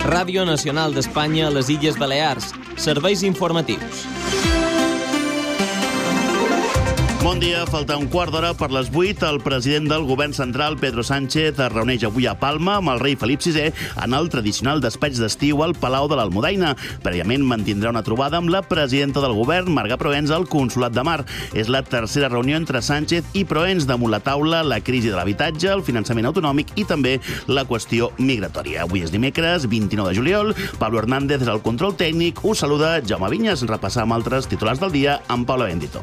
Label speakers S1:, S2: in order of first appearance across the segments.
S1: Ràdio Nacional d'Espanya a les Illes Balears. Serveis informatius.
S2: Bon dia, falta un quart d'hora per les 8. El president del govern central, Pedro Sánchez, es reuneix avui a Palma amb el rei Felip VI en el tradicional despatx d'estiu al Palau de l'Almudaina. Prèviament mantindrà una trobada amb la presidenta del govern, Marga Proens, al Consolat de Mar. És la tercera reunió entre Sánchez i Proens damunt la taula la crisi de l'habitatge, el finançament autonòmic i també la qüestió migratòria. Avui és dimecres, 29 de juliol. Pablo Hernández és el control tècnic. Us saluda Jaume Vinyes. Repassar amb altres titulars del dia amb Paula Bendito.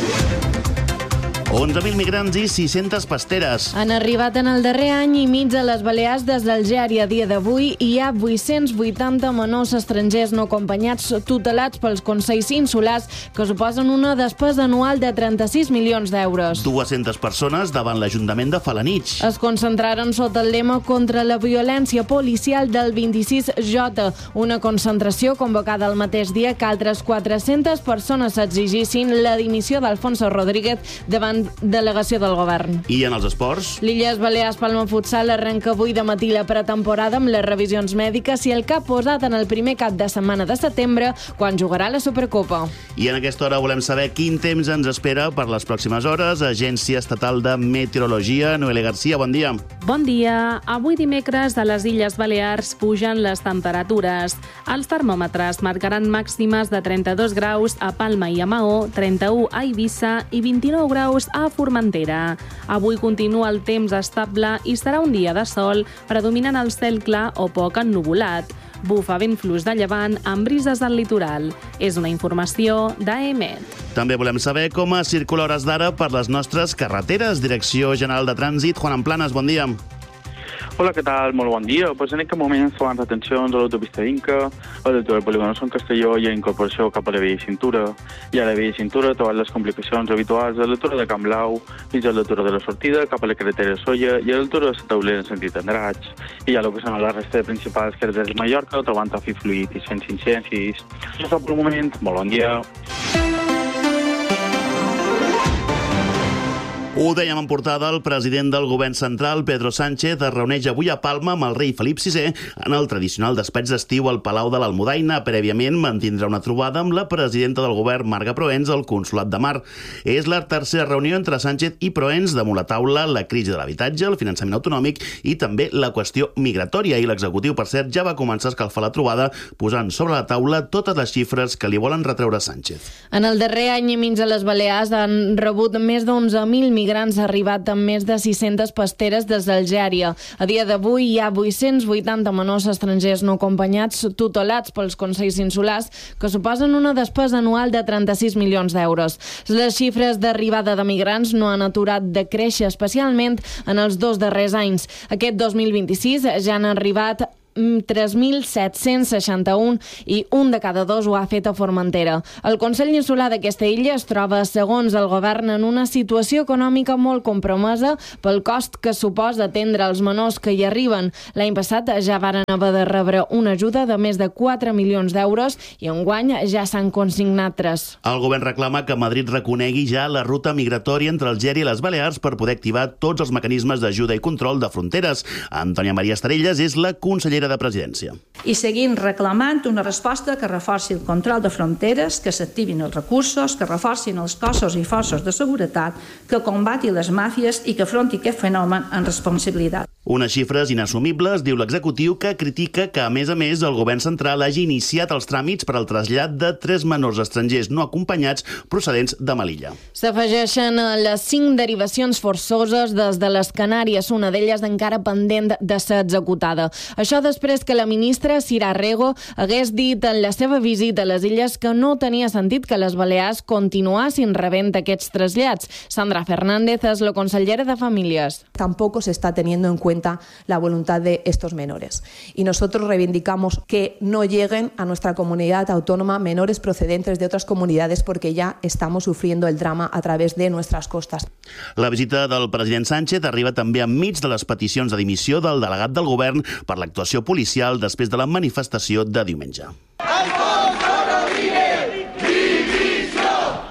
S2: 11.000 migrants i 600 pasteres.
S3: Han arribat en el darrer any i mig a les Balears des d'Algèria. A dia d'avui hi ha 880 menors estrangers no acompanyats tutelats pels Consells Insulars, que suposen una despesa anual de 36 milions d'euros.
S2: 200 persones davant l'Ajuntament de Felanitx.
S3: Es concentraren sota el lema contra la violència policial del 26J, una concentració convocada el mateix dia que altres 400 persones exigissin la dimissió d'Alfonso Rodríguez davant delegació del govern.
S2: I en els esports?
S3: L'Illes Balears Palma Futsal arrenca avui de matí la pretemporada amb les revisions mèdiques i el cap posat en el primer cap de setmana de setembre, quan jugarà la Supercopa.
S2: I en aquesta hora volem saber quin temps ens espera per les pròximes hores. Agència Estatal de Meteorologia, Noelia García, bon dia.
S4: Bon dia. Avui dimecres a les Illes Balears pugen les temperatures. Els termòmetres marcaran màximes de 32 graus a Palma i a Maó, 31 a Eivissa i 29 graus a Formentera. Avui continua el temps estable i serà un dia de sol, predominant el cel clar o poc ennuvolat. Bufa vent fluix de llevant amb brises al litoral. És una informació d'AEMET.
S2: També volem saber com es circula a hores d'ara per les nostres carreteres. Direcció General de Trànsit, Juan Amplanes, bon dia.
S5: Hola, què tal? Molt bon dia. Pues en aquest moment ens trobem retencions a l'autopista Inca, a l'altura del polígon Sant Castelló i a incorporació cap a la via Cintura. I a la via Cintura trobat les complicacions habituals a l'altura de Camp Blau fins a l'altura de la sortida cap a la carretera Solla i a l'altura de la Taulera en sentit Andratx. I ja el que són la resta de principals carreteres de Mallorca, trobant tràfic fluid i sense incidències. Això per un moment. Molt bon dia.
S2: Ho dèiem en portada, el president del govern central, Pedro Sánchez, es reuneix avui a Palma amb el rei Felip VI en el tradicional despatx d'estiu al Palau de l'Almudaina. Prèviament mantindrà una trobada amb la presidenta del govern, Marga Proens, al Consolat de Mar. És la tercera reunió entre Sánchez i Proens damunt la taula la crisi de l'habitatge, el finançament autonòmic i també la qüestió migratòria. I l'executiu, per cert, ja va començar a escalfar la trobada posant sobre la taula totes les xifres que li volen retreure Sánchez.
S3: En el darrer any i mig a les Balears han rebut més d'11.000 migrants, ha arribat amb més de 600 pasteres des d'Algèria. A dia d'avui hi ha 880 menors estrangers no acompanyats tutelats pels Consells Insulars, que suposen una despesa anual de 36 milions d'euros. Les xifres d'arribada de migrants no han aturat de créixer, especialment en els 2 darrers anys. Aquest 2026 ja han arribat 3.761 i un de cada 2 ho ha fet a Formentera. El Consell Insular d'aquesta illa es troba, segons el govern, en una situació econòmica molt compromesa pel cost que suposa atendre els menors que hi arriben. L'any passat ja varen haver de rebre una ajuda de més de 4 milions d'euros i enguany ja s'han consignat 3.
S2: El govern reclama que Madrid reconegui ja la ruta migratòria entre Algèria i les Balears per poder activar tots els mecanismes d'ajuda i control de fronteres. Antònia Maria Estarelles és la consellera de Presidència.
S6: I seguim reclamant una resposta que reforci el control de fronteres, que s'activin els recursos, que reforcin els cossos i forces de seguretat, que combati les màfies i que afronti aquest fenomen en responsabilitat.
S2: Unes xifres inassumibles, diu l'executiu, que critica que, a més, el govern central hagi iniciat els tràmits per al trasllat de 3 menors estrangers no acompanyats procedents de Melilla.
S3: S'afegeixen les 5 derivacions forçoses des de les Canàries, una d'elles encara pendent de ser executada. Això després que la ministra Sira Rego hagués dit en la seva visita a les illes que no tenia sentit que les Balears continuassin rebent aquests trasllats. Sandra Fernández és la consellera de Famílies.
S7: Tampoco se está teniendo en cuenta la voluntad de estos menores. Y nosotros reivindicamos que no lleguen a nuestra comunidad autónoma menores procedentes de otras comunidades porque ya estamos sufriendo el drama a través de nuestras costas.
S2: La visita del president Sánchez arriba també enmig de les peticions de dimissió del delegat del govern per l'actuació policial després de la manifestació de diumenge.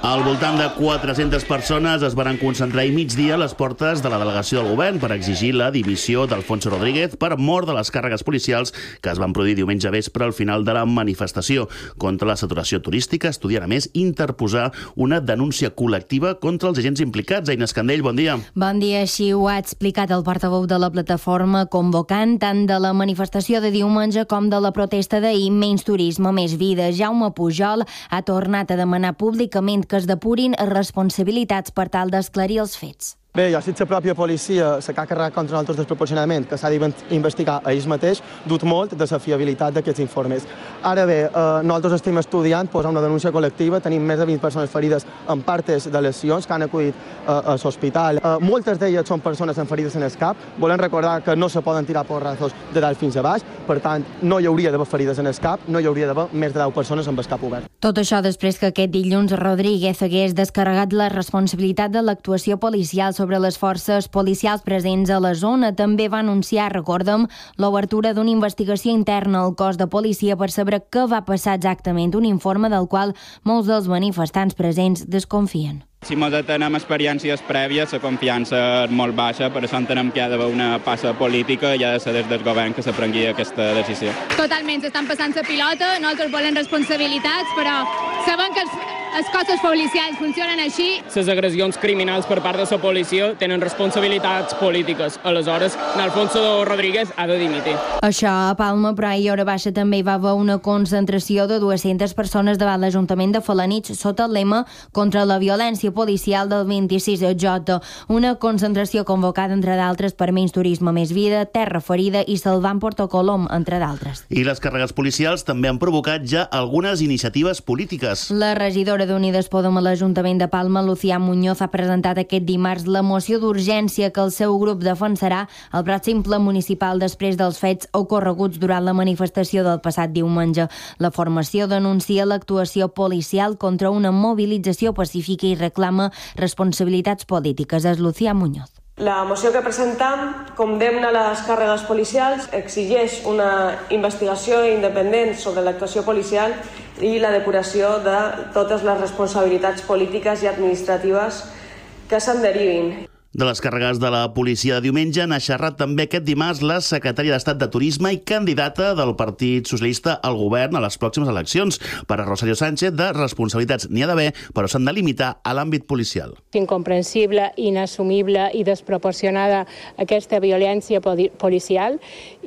S2: Al voltant de 400 persones es van concentrar ahir migdia a les portes de la delegació del govern per exigir la dimissió d'Alfonso Rodríguez per mort de les càrregues policials que es van produir diumenge vespre al final de la manifestació. Contra la saturació turística estudien a més interposar una denúncia col·lectiva contra els agents implicats. Aina Escandell, bon dia.
S8: Bon dia, així ho ha explicat el portaveu de la plataforma convocant tant de la manifestació de diumenge com de la protesta d'ahir. Menys turisme, més vida. Jaume Pujol ha tornat a demanar públicament que es depurin responsabilitats per tal d'esclarir els fets.
S9: Bé, ja ha estat la pròpia policia la que ha carregat contra nosaltres desproporcionament, que s'ha d'investigar a ells mateix, dut molt de la fiabilitat d'aquests informes. Ara bé, nosaltres estem estudiant posar una denúncia col·lectiva, tenim més de 20 persones ferides en partes de lesions que han acudit a l'hospital. Moltes d'elles són persones amb ferides en el cap. Volem recordar que no se poden tirar porrazos de dalt fins a baix, per tant, no hi hauria d'haver ferides en el cap, no hi hauria d'haver més de 10 persones amb el cap obert.
S8: Tot això després que aquest dilluns Rodríguez hagués descarregat la responsabilitat de l'actuació policial sobre les forces policials presents a la zona. També va anunciar, recordem, l'obertura d'una investigació interna al cos de policia per saber què va passar exactament, un informe del qual molts dels manifestants presents desconfien.
S10: Si nosaltres tenim experiències prèvies, la confiança és molt baixa, per això entenem que hi ha d'haver una passa política i ha de ser des del govern que se prengui aquesta decisió.
S11: Totalment, s'estan passant la pilota, nosaltres volem responsabilitats, però sabem que els cossos policials funcionen així.
S12: Les agressions criminals per part de la policia tenen responsabilitats polítiques. Aleshores, Alfonso Rodríguez ha de dimitir.
S8: Això a Palma, però ahir a hora baixa també hi va haver una concentració de 200 persones davant l'Ajuntament de Felanitx sota el lema contra la violència policial del 26J. Una concentració convocada, entre d'altres, per Menys turisme, més vida, Terra ferida i Salvant Portocolom, entre d'altres.
S2: I les càrregues policials també han provocat ja algunes iniciatives polítiques.
S8: La regidora d'Unides Podem a l'Ajuntament de Palma, Lucía Muñoz, ha presentat aquest dimarts la moció d'urgència que el seu grup defensarà al pròxim ple municipal després dels fets ocorreguts durant la manifestació del passat diumenge. La formació denuncia l'actuació policial contra una mobilització pacífica i reclama responsabilitats polítiques. És Lucía Muñoz.
S13: La moció que presentam condemna les càrregues policials, exigeix una investigació independent sobre l'actuació policial i la depuració de totes les responsabilitats polítiques i administratives que se'n derivin.
S2: De les càrregues de la policia de diumenge n'ha xerrat també aquest dimarts la secretària d'Estat de Turisme i candidata del Partit Socialista al govern a les pròximes eleccions. Per a Rosario Sánchez, de responsabilitats n'hi ha d'haver, però s'han de limitar a l'àmbit policial.
S14: Incomprensible, inassumible i desproporcionada aquesta violència policial,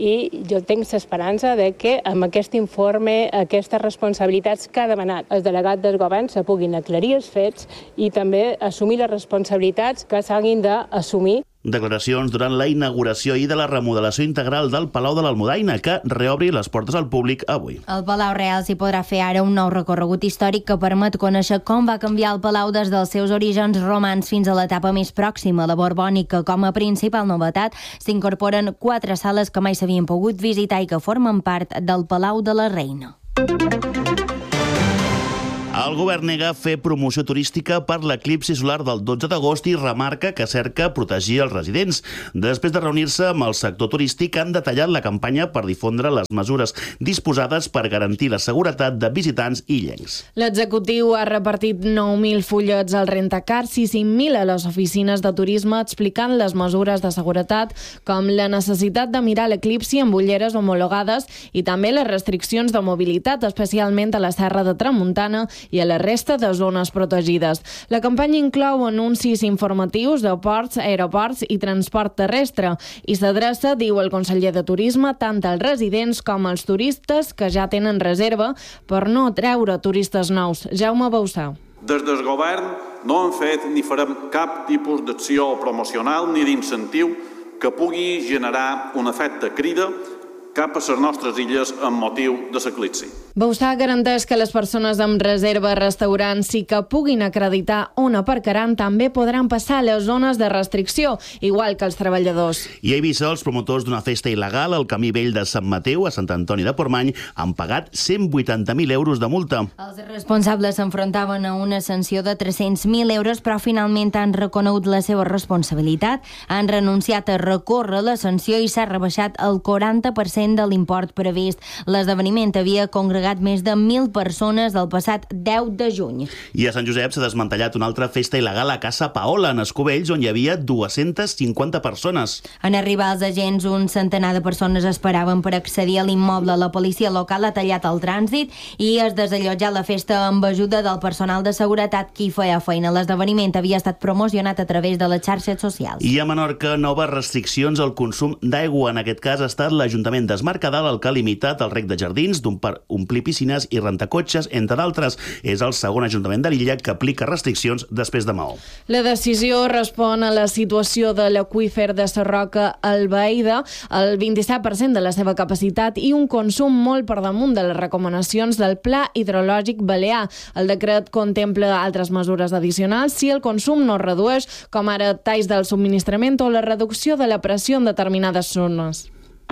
S14: i jo tinc l'esperança de que amb aquest informe aquestes responsabilitats que ha demanat el delegat del govern se puguin aclarir els fets i també assumir les responsabilitats que s'hagin d'assumir.
S2: Declaracions durant la inauguració i de la remodelació integral del Palau de l'Almudaina, que reobri les portes al públic avui.
S8: El Palau Real s'hi podrà fer ara un nou recorregut històric que permet conèixer com va canviar el Palau des dels seus orígens romans fins a l'etapa més pròxima, la borbònica. Com a principal novetat, s'incorporen 4 sales que mai s'havien pogut visitar i que formen part del Palau de la Reina.
S2: El govern nega fer promoció turística per l'eclipsi solar del 12 d'agost i remarca que cerca protegir els residents. Després de reunir-se amb el sector turístic, han detallat la campanya per difondre les mesures disposades per garantir la seguretat de visitants i illencs.
S3: L'executiu ha repartit 9.000 fullets al rentacars i 5.000 a les oficines de turisme explicant les mesures de seguretat, com la necessitat de mirar l'eclipsi amb ulleres homologades i també les restriccions de mobilitat, especialment a la Serra de Tramuntana i a la resta de zones protegides. La campanya inclou anuncis informatius de ports, aeroports i transport terrestre i s'adreça, diu el conseller de Turisme, tant als residents com als turistes que ja tenen reserva per no treure turistes nous. Jaume Bausà.
S15: Des del govern no hem fet ni farem cap tipus d'acció promocional ni d'incentiu que pugui generar un efecte crida cap a les nostres illes amb motiu de l'eclipsi.
S3: Bausà garanteix que les persones amb reserva a restaurants i que puguin acreditar on aparcaran també podran passar a les zones de restricció, igual que els treballadors.
S2: I a Eivissa, els promotors d'una festa il·legal al camí vell de Sant Mateu, a Sant Antoni de Portmany, han pagat 180.000 euros de multa.
S8: Els responsables s'enfrontaven a una sanció de 300.000 euros, però finalment han reconegut la seva responsabilitat, han renunciat a recórrer la sanció i s'ha rebaixat el 40% 50% de l'import previst. L'esdeveniment havia congregat més de 1.000 persones el passat 10 de juny.
S2: I a Sant Josep s'ha desmantellat una altra festa il·legal a Casa Paola, en Escovells, on hi havia 250 persones.
S8: En arribar els agents, un centenar de persones esperaven per accedir a l'immoble. La policia local ha tallat el trànsit i es desallotja la festa amb ajuda del personal de seguretat qui feia feina. L'esdeveniment havia estat promocionat a través de les xarxes socials.
S2: I a Menorca, noves restriccions al consum d'aigua. En aquest cas ha estat l'Ajuntament d'Esmarcadal el que ha limitat el rec de jardins, omplir piscines i rentar cotxes, entre d'altres. És el segon ajuntament de l'illa que aplica restriccions després de Maó.
S3: La decisió respon a la situació de l'aqüífer de Sarroca Albaida, el 27% de la seva capacitat i un consum molt per damunt de les recomanacions del Pla Hidrològic Balear. El decret contempla altres mesures addicionals si el consum no es redueix, com ara talls del subministrament o la reducció de la pressió en determinades zones.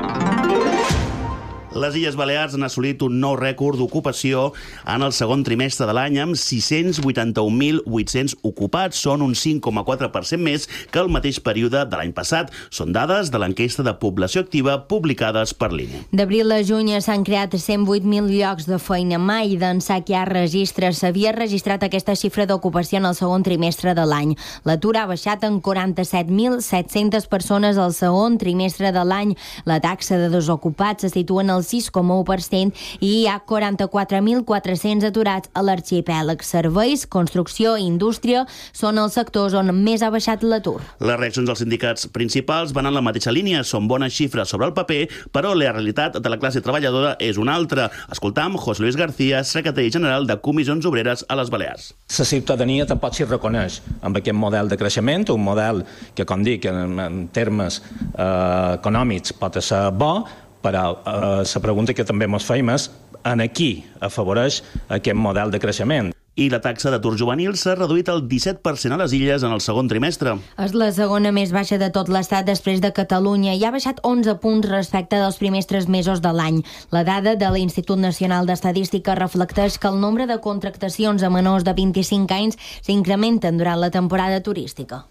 S2: Les Illes Balears han assolit un nou rècord d'ocupació en el segon trimestre de l'any amb 681.800 ocupats. Són un 5,4% més que el mateix període de l'any passat. Són dades de l'enquesta de població activa publicades per l'INE.
S8: D'abril a juny s'han creat 108.000 llocs de feina. Mai d'ençà que hi ha registres s'havia registrat aquesta xifra d'ocupació en el segon trimestre de l'any. L'atur ha baixat en 47.700 persones al segon trimestre de l'any. La taxa de desocupats se situa en el 6,1% i hi ha 44.400 aturats a l'arxipèlag. Serveis, construcció i indústria són els sectors on més ha baixat l'atur.
S2: Les reaccions dels sindicats principals van en la mateixa línia. Són bones xifres sobre el paper, però la realitat de la classe treballadora és una altra. Escoltam José Luis García, secretari general de Comissions Obreres a les Balears.
S16: La ciutadania tampoc s'hi reconeix amb aquest model de creixement, un model que, com dic, en termes econòmics pot ser bo, però la pregunta que també ens fem és en qui afavoreix aquest model de creixement.
S2: I la taxa d'atur juvenil s'ha reduït al 17% a les illes en el segon trimestre.
S8: És la segona més baixa de tot l'estat després de Catalunya i ha baixat 11 punts respecte dels primers 3 mesos de l'any. La dada de l'Institut Nacional d'Estadística reflecteix que el nombre de contractacions a menors de 25 anys s'incrementen durant la temporada turística.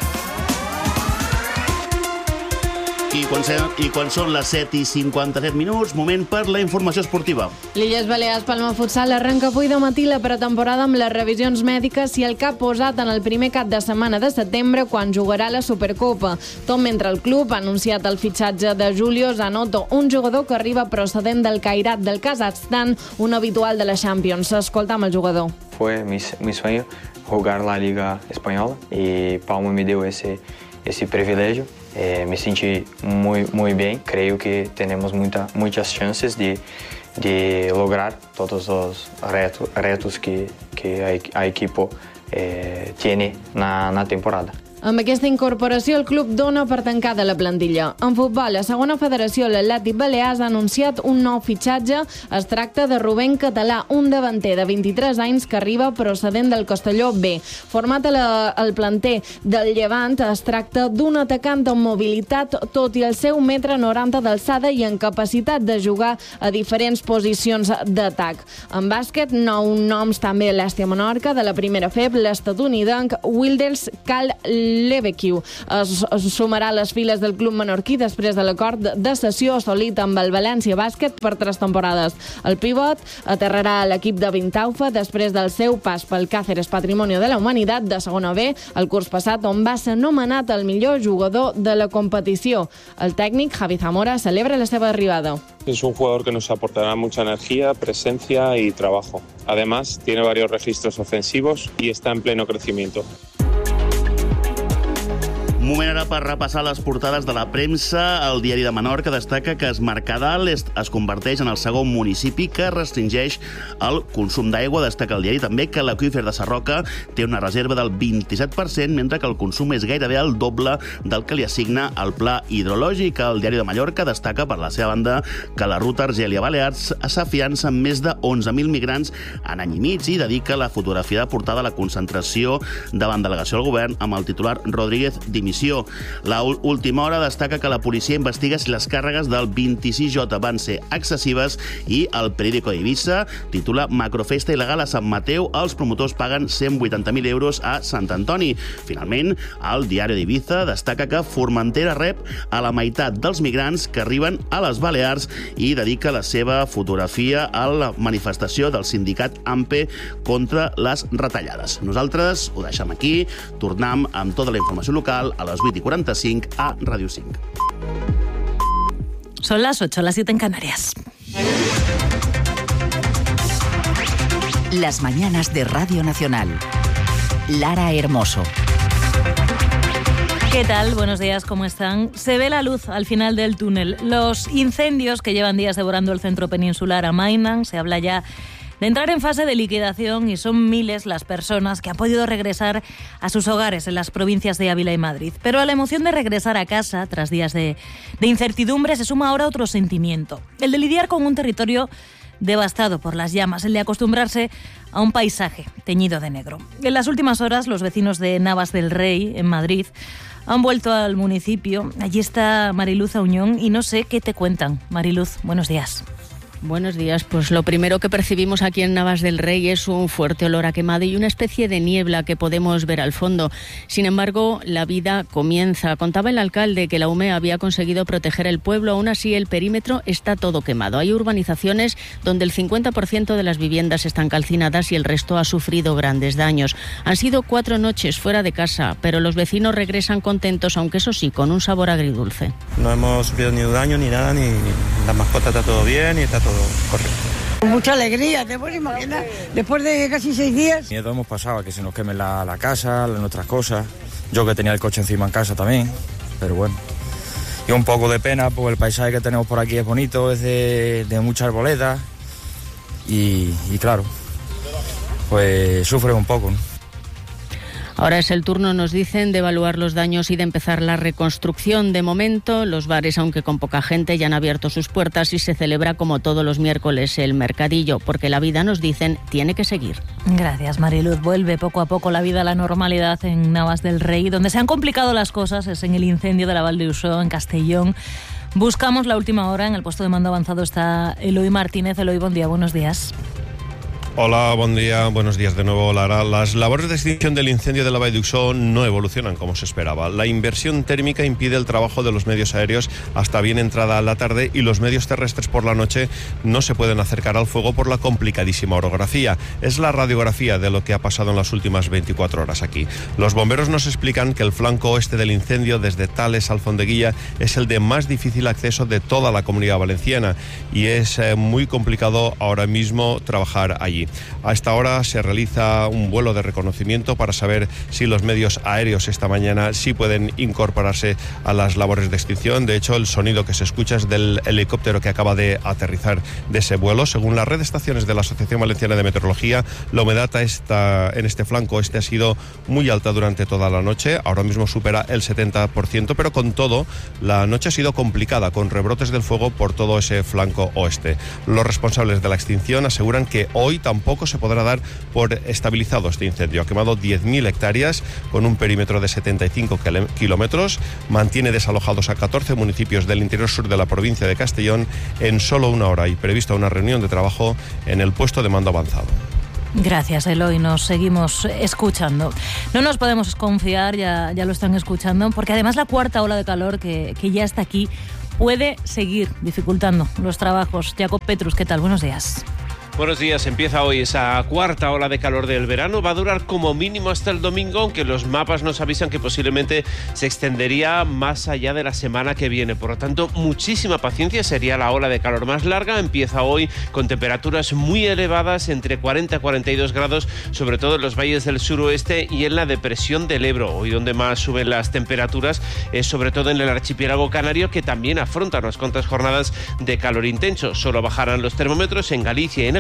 S2: I quan són les 7:57, moment per la informació esportiva.
S3: L'Illes Balears Palma Futsal arrenca avui de matí la pretemporada amb les revisions mèdiques i el cap posat en el primer cap de setmana de setembre quan jugarà la Supercopa. Tot mentre el club ha anunciat el fitxatge de Julio Zanotto, un jugador que arriba procedent del Kairat del Kazakhstan, un habitual de la Champions. Escoltam el jugador.
S17: Fue mi sueño jugar la Liga Española y Palma me dio ese privilegio. Me sentí muy bien. Creo que tenemos muchas chances de lograr todos los retos que el equipo tiene en la temporada.
S3: Amb aquesta incorporació, el club dona per tancada la plantilla. En futbol, la segona federació, l'Atlètic Balears, ha anunciat un nou fitxatge. Es tracta de Rubén Català, un davanter de 23 anys que arriba procedent del Castelló B. Format al planter del Llevant, es tracta d'un atacant amb mobilitat, tot i el seu 1,90 m d'alçada i en capacitat de jugar a diferents posicions d'atac. En bàsquet, 9 noms també a l'Èstia Menorca, de la primera FEB, l'estadounidenc Wilders Cal Lebekiu es sumarà a les files del club menorquí després de l'acord de cessió assolit amb el València Bàsquet per 3 temporades. El pivot aterrarà a l'equip de Vintaufa després del seu pas pel Cáceres Patrimonio de la Humanitat de segona B el curs passat, on va ser nomenat el millor jugador de la competició. El tècnic Javi Zamora celebra la seva arribada.
S18: Es un jugador que nos aportará mucha energía, presencia y trabajo. Además, tiene varios registros ofensivos y está en pleno crecimiento.
S2: Moment ara per repassar les portades de la premsa. El diari de Menorca destaca que Esmarcadal es converteix en el segon municipi que restringeix el consum d'aigua. Destaca el diari també que l'aqüífer de Sarroca té una reserva del 27%, mentre que el consum és gairebé el doble del que li assigna el Pla Hidrològic. El diari de Mallorca destaca, per la seva banda, que la ruta Argèlia-Balears s'afiança amb més de 11.000 migrants en any i mig i dedica la fotografia de portada a la concentració davant delegació del govern amb el titular Rodríguez dimissió. missió. La última hora destaca que la policia investiga si les càrregues del 26J van ser excessives i el periòdico Eivissa titula Macrofesta il·legal a Sant Mateu, els promotors paguen 180.000 euros a Sant Antoni. Finalment, el diari d'Ibiza destaca que Formentera rep a la meitat dels migrants que arriben a les Balears i dedica la seva fotografia a la manifestació del sindicat AMPE contra les retallades. Nosaltres ho deixem aquí, tornem amb tota la informació local a les 8:45 a Ràdio 5.
S19: Son las 8, las 7 en Canarias.
S20: Las mañanas de Radio Nacional. Lara Hermoso.
S19: ¿Qué tal? Buenos días, ¿cómo están? Se ve la luz al final del túnel. Los incendios que llevan días devorando el centro peninsular amainan. Se habla ya de entrar en fase de liquidación y son miles las personas que han podido regresar a sus hogares en las provincias de Ávila y Madrid. Pero a la emoción de regresar a casa, tras días de incertidumbre, se suma ahora otro sentimiento. El de lidiar con un territorio devastado por las llamas, el de acostumbrarse a un paisaje teñido de negro. En las últimas horas, los vecinos de Navas del Rey, en Madrid, han vuelto al municipio. Allí está Mariluz Auñón y no sé qué te cuentan. Mariluz, buenos días.
S21: Buenos días. Pues lo primero que percibimos aquí en Navas del Rey es un fuerte olor a quemado y una especie de niebla que podemos ver al fondo. Sin embargo, la vida comienza. Contaba el alcalde que la UME había conseguido proteger el pueblo. Aún así, el perímetro está todo quemado. Hay urbanizaciones donde el 50% de las viviendas están calcinadas y el resto ha sufrido grandes daños. Han sido 4 noches fuera de casa, pero los vecinos regresan contentos, aunque eso sí, con un sabor agridulce.
S22: No hemos sufrido ni daño ni nada, ni la mascota está todo bien y está todo correcto.
S23: Con mucha alegría, te puedes imaginar, después de casi 6 días.
S22: Miedo hemos pasado a que se nos queme la casa, nuestras cosas. Yo que tenía el coche encima en casa también, pero bueno. Y un poco de pena, porque el paisaje que tenemos por aquí es bonito, es de mucha arboleda y claro, pues sufre un poco, ¿no?
S21: Ahora es el turno, nos dicen, de evaluar los daños y de empezar la reconstrucción. De momento, los bares, aunque con poca gente, ya han abierto sus puertas y se celebra como todos los miércoles el mercadillo, porque la vida, nos dicen, tiene que seguir.
S19: Gracias, Mariluz. Vuelve poco a poco la vida a la normalidad en Navas del Rey. Donde se han complicado las cosas es en el incendio de la Val d'Usó, en Castellón. Buscamos la última hora. En el puesto de mando avanzado está Eloy Martínez. Eloy, buen día, buenos días.
S24: Hola, buen día, buenos días de nuevo, Lara. Las labores de extinción del incendio de la Vall d'Uixó no evolucionan como se esperaba. La inversión térmica impide el trabajo de los medios aéreos hasta bien entrada la tarde y los medios terrestres por la noche no se pueden acercar al fuego por la complicadísima orografía. Es la radiografía de lo que ha pasado en las últimas 24 horas aquí. Los bomberos nos explican que el flanco oeste del incendio, desde Tales a Alfondeguilla, es el de más difícil acceso de toda la Comunidad Valenciana y es muy complicado ahora mismo trabajar allí. A esta hora se realiza un vuelo de reconocimiento para saber si los medios aéreos esta mañana sí pueden incorporarse a las labores de extinción. De hecho, el sonido que se escucha es del helicóptero que acaba de aterrizar de ese vuelo. Según la red de estaciones de la Asociación Valenciana de Meteorología, la humedad en este flanco ha sido muy alta durante toda la noche. Ahora mismo supera el 70%, pero con todo, la noche ha sido complicada, con rebrotes del fuego por todo ese flanco oeste. Los responsables de la extinción aseguran que hoy tampoco se podrá dar por estabilizado este incendio. Ha quemado 10.000 hectáreas con un perímetro de 75 kilómetros. Mantiene desalojados a 14 municipios del interior sur de la provincia de Castellón en solo una hora y prevista una reunión de trabajo en el puesto de mando avanzado.
S19: Gracias, Eloy. Nos seguimos escuchando. No nos podemos confiar, ya lo están escuchando, porque además la cuarta ola de calor que ya está aquí puede seguir dificultando los trabajos. Jacob Petrus, ¿qué tal? Buenos días.
S25: Buenos días, empieza hoy esa cuarta ola de calor del verano. Va a durar como mínimo hasta el domingo, aunque los mapas nos avisan que posiblemente se extendería más allá de la semana que viene. Por lo tanto, muchísima paciencia, sería la ola de calor más larga. Empieza hoy con temperaturas muy elevadas, entre 40 y 42 grados, sobre todo en los valles del suroeste y en la depresión del Ebro. Hoy donde más suben las temperaturas es sobre todo en el archipiélago canario, que también afronta unas cuantas jornadas de calor intenso. Solo bajarán los termómetros en Galicia y en el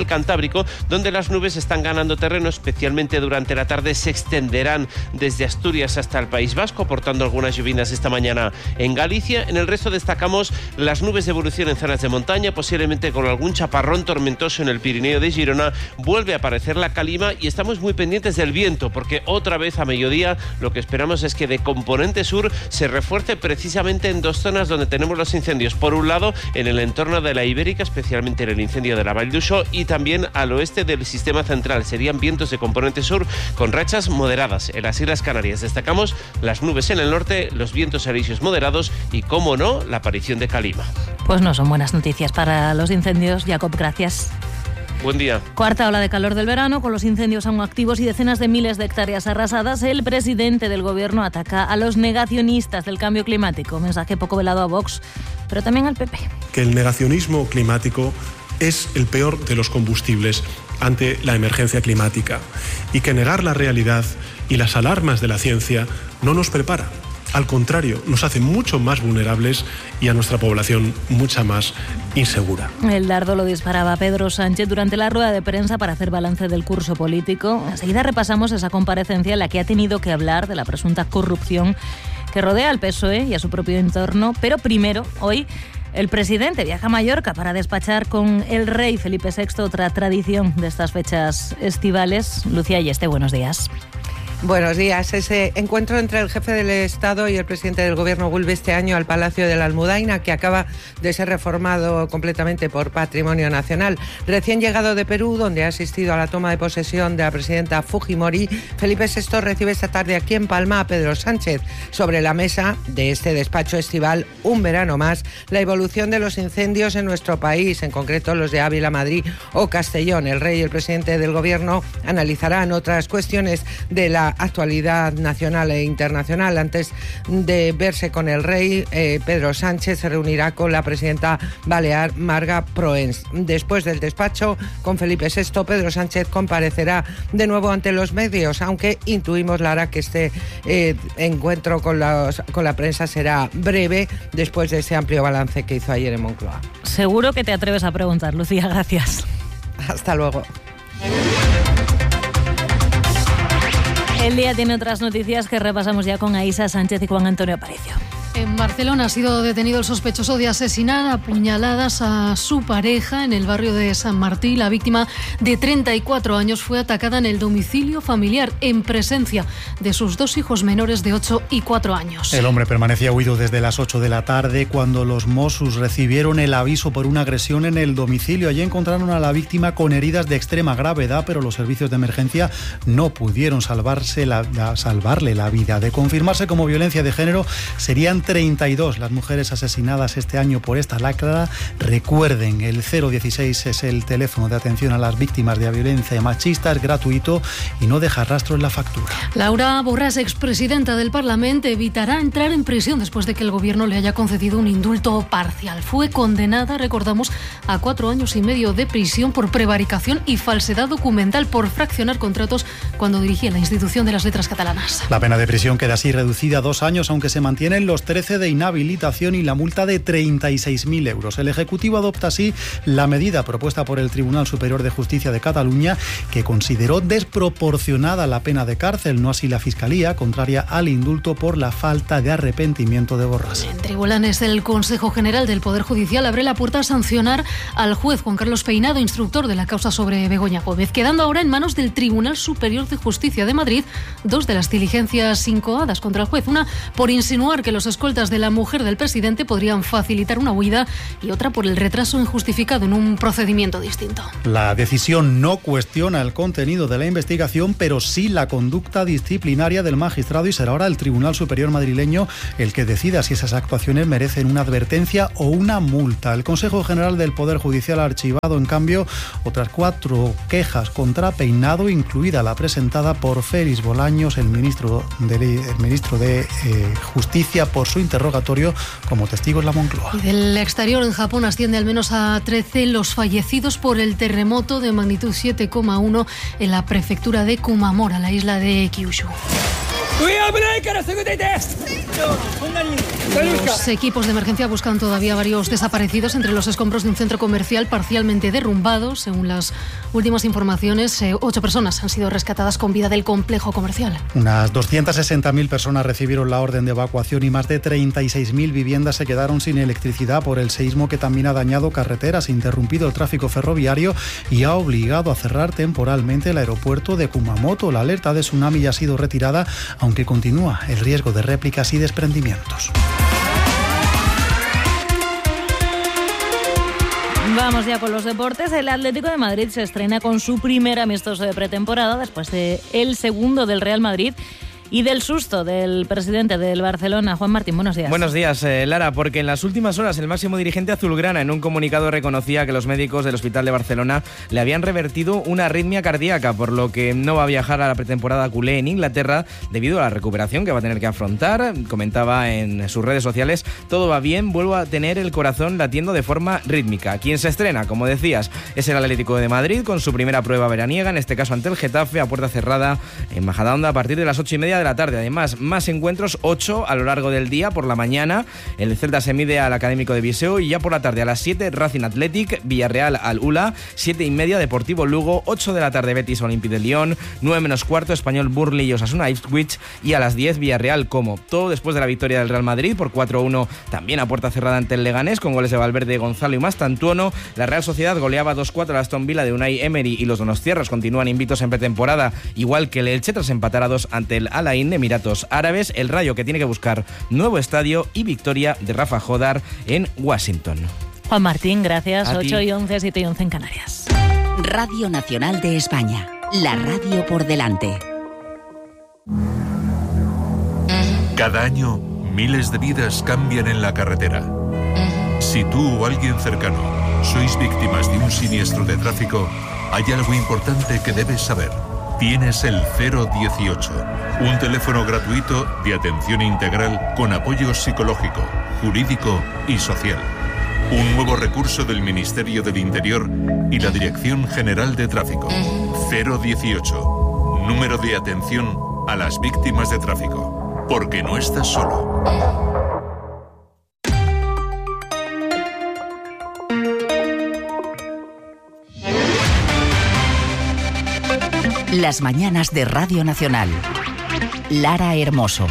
S25: Cantábrico, donde las nubes están ganando terreno, especialmente durante la tarde se extenderán desde Asturias hasta el País Vasco, aportando algunas lluvias esta mañana en Galicia. En el resto destacamos las nubes de evolución en zonas de montaña, posiblemente con algún chaparrón tormentoso en el Pirineo de Girona. Vuelve a aparecer la calima y estamos muy pendientes del viento, porque otra vez a mediodía lo que esperamos es que de componente sur se refuerce precisamente en dos zonas donde tenemos los incendios. Por un lado, en el entorno de la Ibérica, especialmente en el incendio de la Vall d'Uixó, y también al oeste del sistema central. Serían vientos de componente sur con rachas moderadas. En las Islas Canarias destacamos las nubes en el norte, los vientos alisios moderados y, cómo no, la aparición de calima.
S19: Pues no son buenas noticias para los incendios. Jacob, gracias.
S25: Buen día.
S19: Cuarta ola de calor del verano, con los incendios aún activos y decenas de miles de hectáreas arrasadas. El presidente del gobierno ataca a los negacionistas del cambio climático. Mensaje poco velado a Vox, pero también al PP.
S1: Que el negacionismo climático es el peor de los combustibles ante la emergencia climática y que negar la realidad y las alarmas de la ciencia no nos prepara. Al contrario, nos hace mucho más vulnerables y a nuestra población mucha más insegura.
S19: El dardo lo disparaba Pedro Sánchez durante la rueda de prensa para hacer balance del curso político. Enseguida repasamos esa comparecencia en la que ha tenido que hablar de la presunta corrupción que rodea al PSOE y a su propio entorno. Pero primero, hoy, el presidente viaja a Mallorca para despachar con el rey Felipe VI, otra tradición de estas fechas estivales. Lucía Yeste, buenos días.
S4: Buenos días. Ese encuentro entre el jefe del Estado y el presidente del Gobierno vuelve este año al Palacio de la Almudaina, que acaba de ser reformado completamente por Patrimonio Nacional. Recién llegado de Perú, donde ha asistido a la toma de posesión de la presidenta Fujimori, Felipe VI recibe esta tarde aquí en Palma a Pedro Sánchez. Sobre la mesa de este despacho estival, un verano más, la evolución de los incendios en nuestro país, en concreto los de Ávila, Madrid o Castellón. El rey y el presidente del Gobierno analizarán otras cuestiones de la actualidad nacional e internacional. Antes de verse con el rey, Pedro Sánchez se reunirá con la presidenta balear Marga Proens. Después del despacho con Felipe VI, Pedro Sánchez comparecerá de nuevo ante los medios, aunque intuimos, Lara, que este encuentro con la prensa será breve después de ese amplio balance que hizo ayer en Moncloa.
S19: Seguro que te atreves a preguntar, Lucía. Gracias.
S4: Hasta luego.
S19: El día tiene otras noticias que repasamos ya con Aísa Sánchez y Juan Antonio Aparicio.
S5: En Barcelona ha sido detenido el sospechoso de asesinar a puñaladas a su pareja en el barrio de San Martí. La víctima, de 34 años, fue atacada en el domicilio familiar en presencia de sus dos hijos menores de 8 y 4 años.
S6: El hombre permanecía huido desde las 8 de la tarde cuando los Mossos recibieron el aviso por una agresión en el domicilio. Allí encontraron a la víctima con heridas de extrema gravedad, pero los servicios de emergencia no pudieron salvarle la vida. De confirmarse como violencia de género, serían 32 las mujeres asesinadas este año por esta lacra. Recuerden, el 016 es el teléfono de atención a las víctimas de violencia machista, es gratuito y no deja rastro en la factura.
S5: Laura Borràs, expresidenta del Parlamento, evitará entrar en prisión después de que el gobierno le haya concedido un indulto parcial. Fue condenada, recordamos, a 4 años y medio de prisión por prevaricación y falsedad documental por fraccionar contratos cuando dirigía la institución de las letras catalanas.
S6: La pena de prisión queda así reducida a 2 años, aunque se mantienen los 13 de inhabilitación y la multa de 36.000 euros. El Ejecutivo adopta así la medida propuesta por el Tribunal Superior de Justicia de Cataluña, que consideró desproporcionada la pena de cárcel, no así la Fiscalía, contraria al indulto por la falta de arrepentimiento de Borràs.
S5: En tribunales, el Consejo General del Poder Judicial abre la puerta a sancionar al juez Juan Carlos Peinado, instructor de la causa sobre Begoña Gómez, quedando ahora en manos del Tribunal Superior de Justicia de Madrid 2 de las diligencias incoadas contra el juez, una por insinuar que los escoltas de la mujer del presidente podrían facilitar una huida y otra por el retraso injustificado en un procedimiento distinto.
S6: La decisión no cuestiona el contenido de la investigación, pero sí la conducta disciplinaria del magistrado, y será ahora el Tribunal Superior madrileño el que decida si esas actuaciones merecen una advertencia o una multa. El Consejo General del Poder Judicial ha archivado, en cambio, otras 4 quejas contra Peinado, incluida la presentada por Félix Bolaños, el ministro de Justicia, por su interrogatorio como testigo en la Moncloa.
S5: Y del exterior, en Japón asciende al menos a 13 los fallecidos por el terremoto de magnitud 7,1 en la prefectura de Kumamura, la isla de Kyushu. Los equipos de emergencia buscan todavía varios desaparecidos entre los escombros de un centro comercial parcialmente derrumbado. Según las últimas informaciones, 8 personas han sido rescatadas con vida del complejo comercial.
S6: Unas 260.000 personas recibieron la orden de evacuación y más de 36.000 viviendas se quedaron sin electricidad por el seísmo que también ha dañado carreteras, interrumpido el tráfico ferroviario y ha obligado a cerrar temporalmente el aeropuerto de Kumamoto. La alerta de tsunami ya ha sido retirada, aunque continúa el riesgo de réplicas y desprendimientos.
S19: Vamos ya con los deportes. El Atlético de Madrid se estrena con su primer amistoso de pretemporada después de el segundo del Real Madrid y del susto del presidente del Barcelona. Juan Martín, buenos días.
S7: Buenos días, Lara, porque en las últimas horas el máximo dirigente azulgrana en un comunicado reconocía que los médicos del Hospital de Barcelona le habían revertido una arritmia cardíaca, por lo que no va a viajar a la pretemporada culé en Inglaterra debido a la recuperación que va a tener que afrontar. Comentaba en sus redes sociales: todo va bien, vuelvo a tener el corazón latiendo de forma rítmica. Quien se estrena, como decías, es el Atlético de Madrid con su primera prueba veraniega, en este caso ante el Getafe, a puerta cerrada en Majadahonda a partir de las 8:30 de la tarde. Además, más encuentros, 8 a lo largo del día. Por la mañana, el Celta se mide al Académico de Viseu y ya por la tarde a las 7, Racing Athletic, Villarreal al Ula, 7:30 Deportivo Lugo, 8 de la tarde Betis Olympique de Lyon, 9 menos cuarto Español Burnley y Osasuna Ipswich y a las 10 Villarreal Como. Todo después de la victoria del Real Madrid por 4-1 también a puerta cerrada ante el Leganés con goles de Valverde, Gonzalo y Mastantuono. La Real Sociedad goleaba 2-4 a Aston Villa de Unai Emery y los donostiarras continúan invictos en pretemporada, igual que el Elche tras empatar a 2 ante el Al Ain de Emiratos Árabes. El Rayo que tiene que buscar nuevo estadio y victoria de Rafa Jodar en Washington.
S19: Juan Martín, gracias.
S7: A
S19: 8:11, 7:11 en Canarias.
S20: Radio Nacional de España, la radio por delante.
S9: Cada año, miles de vidas cambian en la carretera. Si tú o alguien cercano sois víctimas de un siniestro de tráfico, hay algo importante que debes saber. Tienes el 018, un teléfono gratuito de atención integral con apoyo psicológico, jurídico y social. Un nuevo recurso del Ministerio del Interior y la Dirección General de Tráfico. 018, número de atención a las víctimas de tráfico, porque no estás solo.
S20: Las mañanas de Radio Nacional. Lara Hermoso.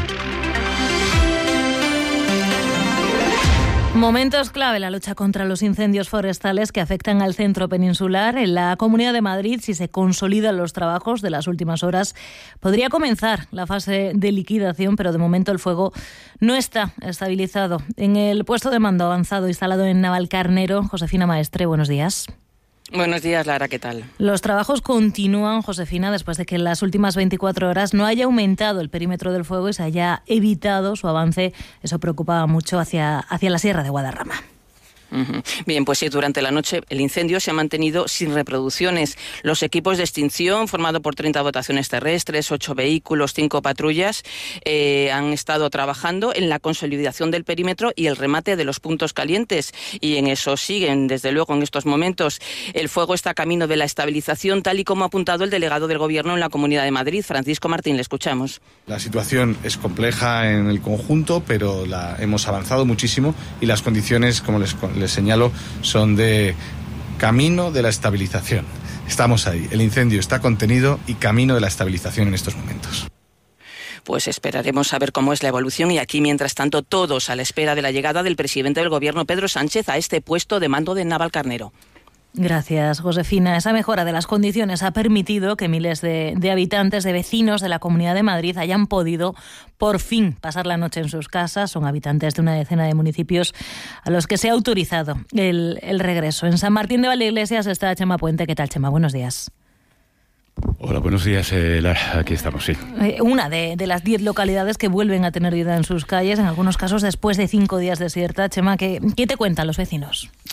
S19: Momentos clave la lucha contra los incendios forestales que afectan al centro peninsular. En la Comunidad de Madrid, si se consolidan los trabajos de las últimas horas, podría comenzar la fase de liquidación, pero de momento el fuego no está estabilizado. En el puesto de mando avanzado instalado en Navalcarnero, Josefina Maestre, buenos días.
S10: Buenos días, Lara, ¿qué tal?
S19: Los trabajos continúan, Josefina, después de que en las últimas 24 horas no haya aumentado el perímetro del fuego y se haya evitado su avance. Eso preocupaba mucho hacia la Sierra de Guadarrama.
S10: Bien, pues sí, durante la noche el incendio se ha mantenido sin reproducciones. Los equipos de extinción, formado por 30 dotaciones terrestres, 8 vehículos, 5 patrullas, han estado trabajando en la consolidación del perímetro y el remate de los puntos calientes. Y en eso siguen, desde luego, en estos momentos. El fuego está camino de la estabilización, tal y como ha apuntado el delegado del Gobierno en la Comunidad de Madrid, Francisco Martín. Le escuchamos.
S11: La situación es compleja en el conjunto, pero hemos avanzado muchísimo y las condiciones, como les señalo, son de camino de la estabilización. Estamos ahí, el incendio está contenido y camino de la estabilización en estos momentos.
S10: Pues esperaremos a ver cómo es la evolución y aquí, mientras tanto, todos a la espera de la llegada del presidente del Gobierno, Pedro Sánchez, a este puesto de mando de Navalcarnero.
S19: Gracias, Josefina. Esa mejora de las condiciones ha permitido que miles de habitantes, de vecinos de la Comunidad de Madrid hayan podido por fin pasar la noche en sus casas. Son habitantes de una decena de municipios a los que se ha autorizado el regreso. En San Martín de Valdeiglesias está Chema Puente. ¿Qué tal, Chema? Buenos días.
S12: Hola, buenos días, Lara. Aquí estamos, sí.
S19: Una de las 10 localidades que vuelven a tener vida en sus calles, en algunos casos después de 5 días desierta. Chema, ¿qué te cuentan los vecinos?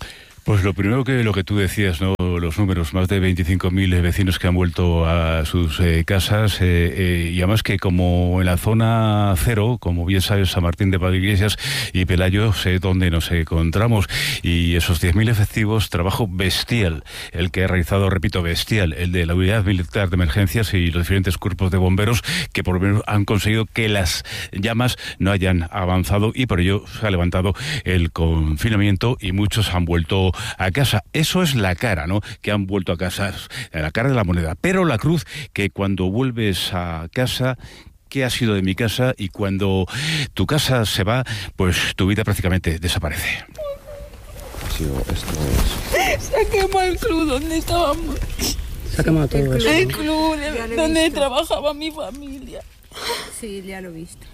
S12: Pues lo primero que lo que tú decías, ¿no? Los números, más de 25.000 vecinos que han vuelto a sus casas y además que como en la zona cero, como bien sabes, San Martín de Valdeiglesias y Pelayo, sé dónde nos encontramos, y esos 10.000 efectivos, trabajo bestial, el que ha realizado, repito, bestial, el de la Unidad Militar de Emergencias y los diferentes cuerpos de bomberos, que por lo menos han conseguido que las llamas no hayan avanzado, y por ello se ha levantado el confinamiento y muchos han vuelto a casa. Eso es la cara, ¿no? Que han vuelto a casa, la cara de la moneda. Pero la cruz, que cuando vuelves a casa, ¿qué ha sido de mi casa? Y cuando tu casa se va, pues tu vida prácticamente desaparece.
S8: Se ha quemado el club donde estábamos.
S13: Se ha quemado todo eso.
S8: El club donde trabajaba mi familia.
S13: Sí, ya lo he visto.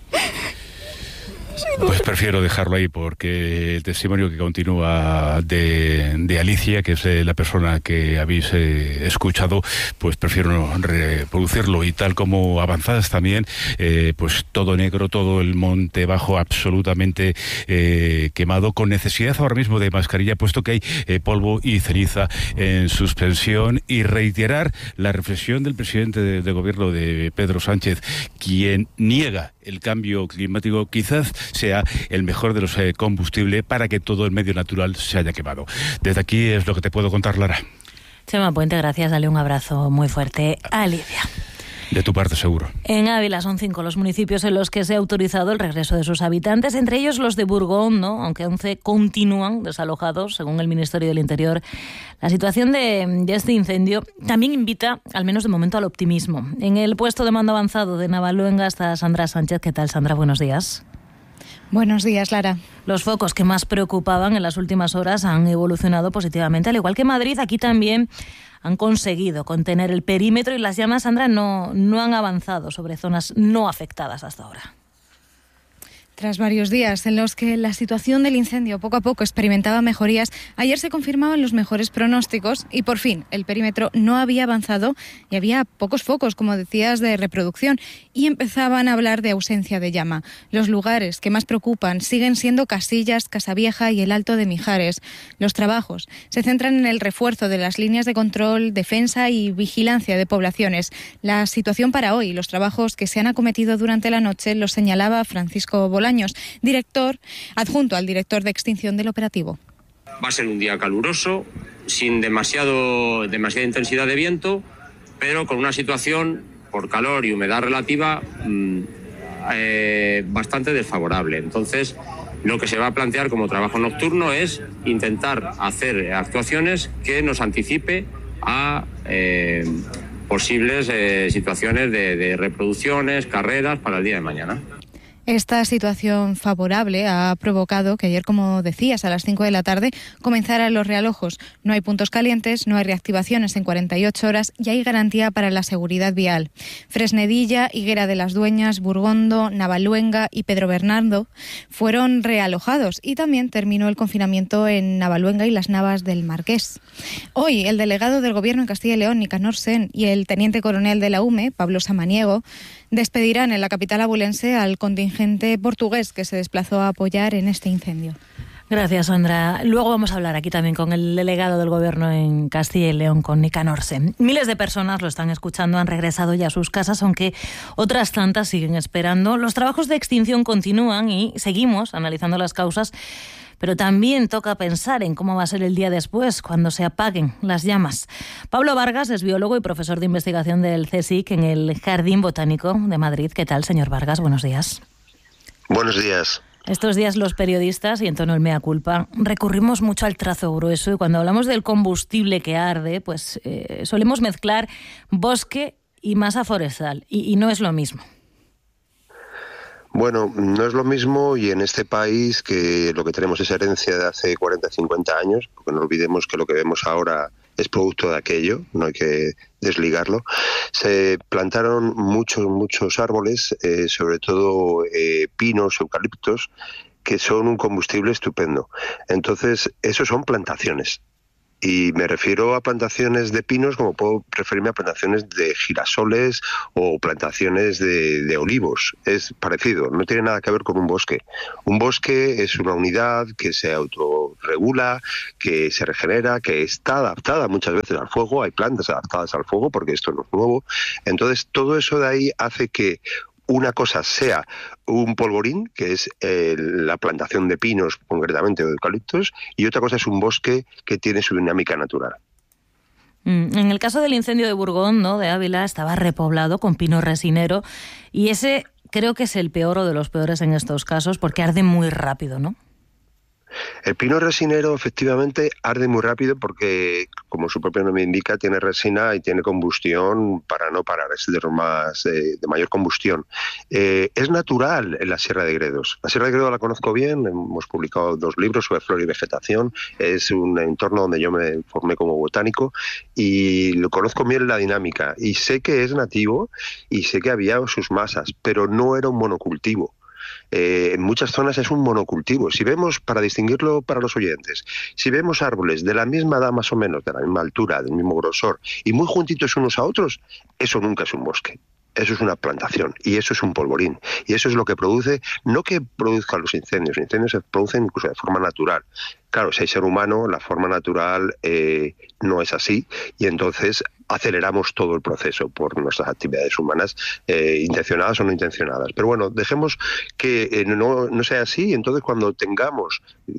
S12: Pues prefiero dejarlo ahí, porque el testimonio que continúa de Alicia, que es la persona que habéis escuchado, pues prefiero no reproducirlo. Y tal como avanzadas también, pues todo negro, todo el monte bajo absolutamente quemado, con necesidad ahora mismo de mascarilla, puesto que hay polvo y ceniza en suspensión. Y reiterar la reflexión del presidente de gobierno, de Pedro Sánchez, quien niega el cambio climático quizás sea el mejor de los combustibles para que todo el medio natural se haya quemado. Desde aquí es lo que te puedo contar, Lara.
S19: Chema Puente, gracias. Dale un abrazo muy fuerte a Alicia.
S12: De tu parte, seguro.
S19: En Ávila son 5 los municipios en los que se ha autorizado el regreso de sus habitantes, entre ellos los de Burgón, ¿no? Aunque 11 continúan desalojados, según el Ministerio del Interior. La situación de este incendio también invita, al menos de momento, al optimismo. En el puesto de mando avanzado de Navaluenga está Sandra Sánchez. ¿Qué tal, Sandra? Buenos días.
S14: Buenos días, Lara.
S19: Los focos que más preocupaban en las últimas horas han evolucionado positivamente, al igual que Madrid. Aquí también han conseguido contener el perímetro y las llamas, Sandra, no han avanzado sobre zonas no afectadas hasta ahora.
S14: Tras varios días en los que la situación del incendio poco a poco experimentaba mejorías, ayer se confirmaban los mejores pronósticos y por fin el perímetro no había avanzado y había pocos focos, como decías, de reproducción, y empezaban a hablar de ausencia de llama. Los lugares que más preocupan siguen siendo Casillas, Casavieja y el Alto de Mijares. Los trabajos se centran en el refuerzo de las líneas de control, defensa y vigilancia de poblaciones. La situación para hoy, los trabajos que se han acometido durante la noche, los señalaba Francisco Bolaños, director adjunto al director de extinción del operativo.
S15: Va a ser un día caluroso, sin demasiada intensidad de viento, pero con una situación por calor y humedad relativa bastante desfavorable. Entonces, lo que se va a plantear como trabajo nocturno es intentar hacer actuaciones que nos anticipe a posibles situaciones de reproducciones, carreras para el día de mañana.
S14: Esta situación favorable ha provocado que ayer, como decías, a las 5 de la tarde comenzaran los realojos. No hay puntos calientes, no hay reactivaciones en 48 horas y hay garantía para la seguridad vial. Fresnedilla, Higuera de las Dueñas, Burgondo, Navaluenga y Pedro Bernardo fueron realojados y también terminó el confinamiento en Navaluenga y las Navas del Marqués. Hoy, el delegado del Gobierno en Castilla y León, Nicanor Sen, y el teniente coronel de la UME, Pablo Samaniego, despedirán en la capital abulense al contingente portugués que se desplazó a apoyar en este incendio.
S19: Gracias, Sandra. Luego vamos a hablar aquí también con el delegado del Gobierno en Castilla y León, con Nicanor Sen. Miles de personas lo están escuchando, han regresado ya a sus casas, aunque otras tantas siguen esperando. Los trabajos de extinción continúan y seguimos analizando las causas, pero también toca pensar en cómo va a ser el día después, cuando se apaguen las llamas. Pablo Vargas es biólogo y profesor de investigación del CSIC en el Jardín Botánico de Madrid. ¿Qué tal, señor Vargas? Buenos días.
S16: Buenos días.
S19: Estos días los periodistas, y en tono el mea culpa, recurrimos mucho al trazo grueso, y cuando hablamos del combustible que arde, pues solemos mezclar bosque y masa forestal, y no es lo mismo.
S16: Bueno, no es lo mismo, y en este país, que lo que tenemos es herencia de hace 40, 50 años, porque no olvidemos que lo que vemos ahora es producto de aquello, no hay que desligarlo. Se plantaron muchos árboles, sobre todo pinos, eucaliptos, que son un combustible estupendo. Entonces, eso son plantaciones. Y me refiero a plantaciones de pinos como puedo referirme a plantaciones de girasoles o plantaciones de olivos. Es parecido, no tiene nada que ver con un bosque. Un bosque es una unidad que se autorregula, que se regenera, que está adaptada muchas veces al fuego. Hay plantas adaptadas al fuego porque esto no es nuevo. Entonces todo eso de ahí hace que una cosa sea un polvorín, que es la plantación de pinos concretamente o de eucaliptos, y otra cosa es un bosque que tiene su dinámica natural.
S19: En el caso del incendio de Burgón, ¿no?, de Ávila, estaba repoblado con pino resinero, y ese creo que es el peor o de los peores en estos casos porque arde muy rápido, ¿no?
S16: El pino resinero efectivamente arde muy rápido porque, como su propio nombre indica, tiene resina y tiene combustión para no parar, es de mayor combustión. Es natural en la Sierra de Gredos. La Sierra de Gredos la conozco bien, hemos publicado 2 libros sobre flora y vegetación, es un entorno donde yo me formé como botánico y lo conozco bien la dinámica y sé que es nativo y sé que había sus masas, pero no era un monocultivo. En muchas zonas es un monocultivo. Si vemos, para distinguirlo para los oyentes, si vemos árboles de la misma edad más o menos, de la misma altura, del mismo grosor y muy juntitos unos a otros, eso nunca es un bosque. Eso es una plantación y eso es un polvorín. Y eso es lo que produce, no que produzcan los incendios se producen incluso de forma natural. Claro, si hay ser humano, la forma natural no es así y entonces aceleramos todo el proceso por nuestras actividades humanas, intencionadas o no intencionadas. Pero bueno, dejemos que no sea así y entonces cuando tengamos